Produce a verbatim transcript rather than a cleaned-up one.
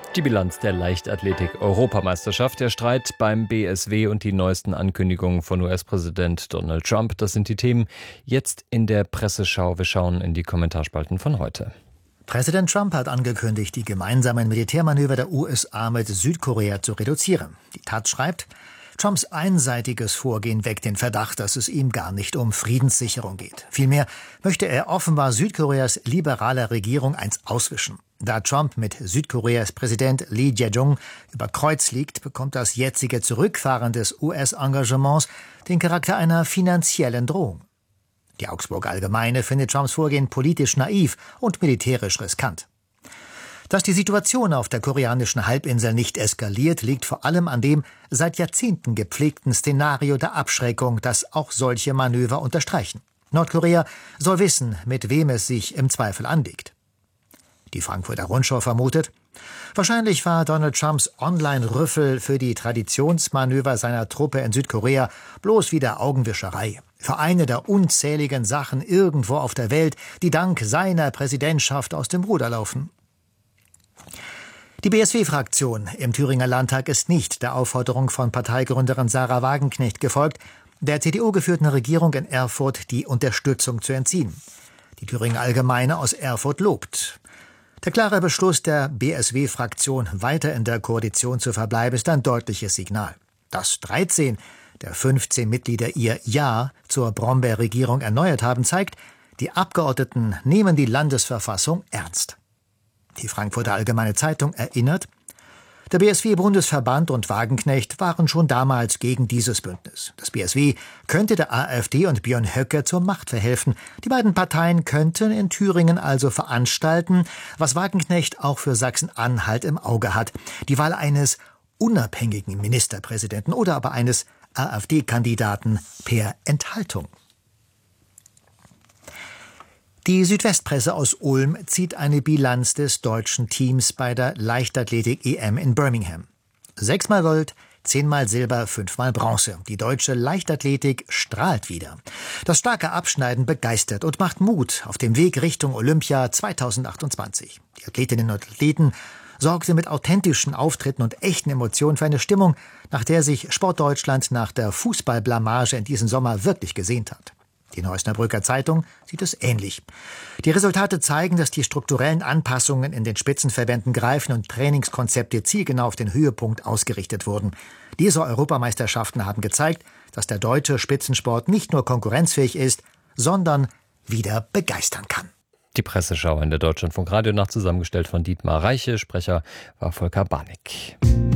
Die Bilanz der Leichtathletik-Europameisterschaft, der Streit beim B S W und die neuesten Ankündigungen von U S-Präsident Donald Trump, das sind die Themen jetzt in der Presseschau. Wir schauen in die Kommentarspalten von heute. Präsident Trump hat angekündigt, die gemeinsamen Militärmanöver der U S A mit Südkorea zu reduzieren. Die Taz schreibt, Trumps einseitiges Vorgehen weckt den Verdacht, dass es ihm gar nicht um Friedenssicherung geht. Vielmehr möchte er offenbar Südkoreas liberaler Regierung eins auswischen. Da Trump mit Südkoreas Präsident Lee Jae-jong über Kreuz liegt, bekommt das jetzige Zurückfahren des U S-Engagements den Charakter einer finanziellen Drohung. Die Augsburger Allgemeine findet Trumps Vorgehen politisch naiv und militärisch riskant. Dass die Situation auf der koreanischen Halbinsel nicht eskaliert, liegt vor allem an dem seit Jahrzehnten gepflegten Szenario der Abschreckung, das auch solche Manöver unterstreichen. Nordkorea soll wissen, mit wem es sich im Zweifel anlegt. Die Frankfurter Rundschau vermutet, wahrscheinlich war Donald Trumps Online-Rüffel für die Traditionsmanöver seiner Truppe in Südkorea bloß wieder Augenwischerei. Für eine der unzähligen Sachen irgendwo auf der Welt, die dank seiner Präsidentschaft aus dem Ruder laufen. Die B S W-Fraktion im Thüringer Landtag ist nicht der Aufforderung von Parteigründerin Sarah Wagenknecht gefolgt, der C D U-geführten Regierung in Erfurt die Unterstützung zu entziehen. Die Thüringer Allgemeine aus Erfurt lobt. Der klare Beschluss der B S W-Fraktion, weiter in der Koalition zu verbleiben, ist ein deutliches Signal. Dass dreizehn der fünfzehn Mitglieder ihr Ja zur Brombeer-Regierung erneuert haben, zeigt, die Abgeordneten nehmen die Landesverfassung ernst. Die Frankfurter Allgemeine Zeitung erinnert, der B S W-Bundesverband und Wagenknecht waren schon damals gegen dieses Bündnis. Das B S W könnte der AfD und Björn Höcke zur Macht verhelfen. Die beiden Parteien könnten in Thüringen also veranstalten, was Wagenknecht auch für Sachsen-Anhalt im Auge hat. Die Wahl eines unabhängigen Ministerpräsidenten oder aber eines AfD-Kandidaten per Enthaltung. Die Südwestpresse aus Ulm zieht eine Bilanz des deutschen Teams bei der Leichtathletik-E M in Birmingham. Sechsmal Gold, zehnmal Silber, fünfmal Bronze. Die deutsche Leichtathletik strahlt wieder. Das starke Abschneiden begeistert und macht Mut auf dem Weg Richtung Olympia zweitausendachtundzwanzig. Die Athletinnen und Athleten sorgte mit authentischen Auftritten und echten Emotionen für eine Stimmung, nach der sich Sportdeutschland nach der Fußballblamage in diesem Sommer wirklich gesehnt hat. Die Neusnerbrücker Zeitung sieht es ähnlich. Die Resultate zeigen, dass die strukturellen Anpassungen in den Spitzenverbänden greifen und Trainingskonzepte zielgenau auf den Höhepunkt ausgerichtet wurden. Diese Europameisterschaften haben gezeigt, dass der deutsche Spitzensport nicht nur konkurrenzfähig ist, sondern wieder begeistern kann. Die Presseschau in der Deutschlandfunk-Radionacht, zusammengestellt von Dietmar Reiche. Sprecher war Volker Barnick.